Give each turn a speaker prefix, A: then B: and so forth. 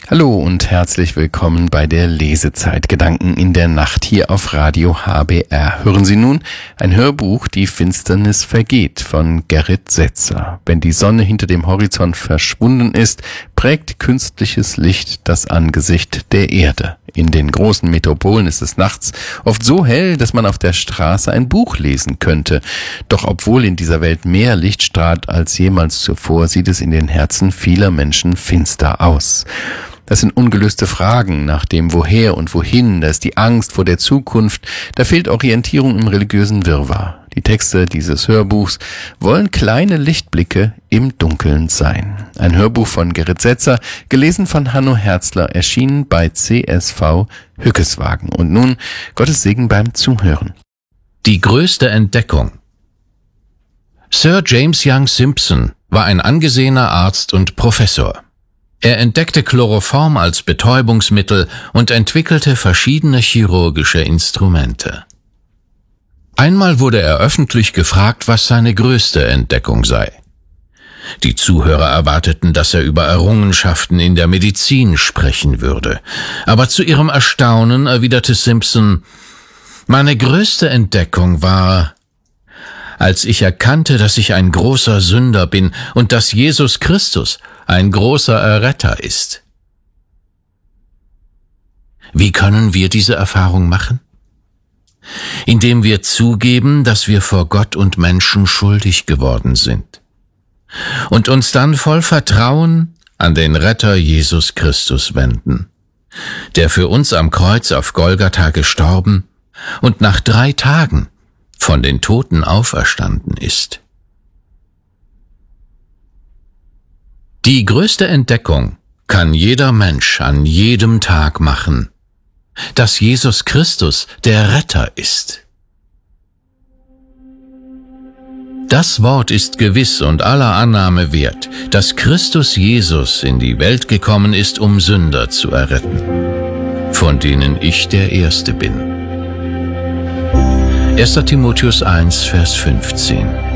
A: Hallo und herzlich willkommen bei der Lesezeit Gedanken in der Nacht hier auf Radio HBR. Hören Sie nun ein Hörbuch Die Finsternis vergeht von Gerrit Setzer. Wenn die Sonne hinter dem Horizont verschwunden ist, prägt künstliches Licht das Angesicht der Erde. In den großen Metropolen ist es nachts oft so hell, dass man auf der Straße ein Buch lesen könnte. Doch obwohl in dieser Welt mehr Licht strahlt als jemals zuvor, sieht es in den Herzen vieler Menschen finster aus. Das sind ungelöste Fragen nach dem Woher und Wohin, da ist die Angst vor der Zukunft, da fehlt Orientierung im religiösen Wirrwarr. Die Texte dieses Hörbuchs wollen kleine Lichtblicke im Dunkeln sein. Ein Hörbuch von Gerrit Setzer, gelesen von Hanno Herzler, erschienen bei CSV Hückeswagen. Und nun Gottes Segen beim Zuhören.
B: Die größte Entdeckung. Sir James Young Simpson war ein angesehener Arzt und Professor. Er entdeckte Chloroform als Betäubungsmittel und entwickelte verschiedene chirurgische Instrumente. Einmal wurde er öffentlich gefragt, was seine größte Entdeckung sei. Die Zuhörer erwarteten, dass er über Errungenschaften in der Medizin sprechen würde. Aber zu ihrem Erstaunen erwiderte Simpson: Meine größte Entdeckung war, als ich erkannte, dass ich ein großer Sünder bin und dass Jesus Christus ein großer Erretter ist. Wie können wir diese Erfahrung machen? Indem wir zugeben, dass wir vor Gott und Menschen schuldig geworden sind und uns dann voll Vertrauen an den Retter Jesus Christus wenden, der für uns am Kreuz auf Golgatha gestorben und nach 3 Tagen von den Toten auferstanden ist. Die größte Entdeckung kann jeder Mensch an jedem Tag machen, dass Jesus Christus der Retter ist. Das Wort ist gewiss und aller Annahme wert, dass Christus Jesus in die Welt gekommen ist, um Sünder zu erretten, von denen ich der Erste bin. 1. Timotheus 1, Vers 15.